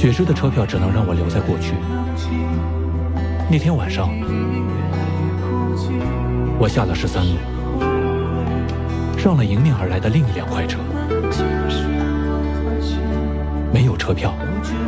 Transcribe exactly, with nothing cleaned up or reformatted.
雪芝的车票只能让我留在过去。那天晚上，我下了十三路，上了迎面而来的另一辆快车。没有车票，